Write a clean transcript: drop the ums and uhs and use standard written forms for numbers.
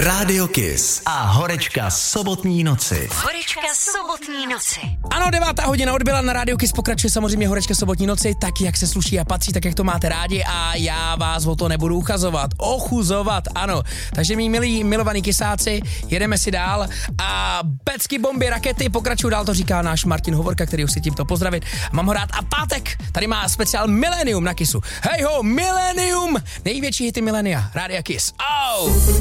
Radio Kiss a horečka sobotní noci. Horečka sobotní noci. Ano, 9:00 odbyla na Radio Kiss, pokračuje samozřejmě horečka sobotní noci, tak jak se sluší a patří, tak jak to máte rádi a já vás o to nebudu ochuzovat, ano. Takže mý milí, milovaní kysáci, jedeme si dál a pecky, bomby, rakety, pokračuju dál, to říká náš Martin Hovorka, který už si tímto pozdravit. Mám ho rád a pátek, tady má speciál Millennium na Kissu. Hej ho, Millennium, největší hity milenia, Radio Kiss. Oh!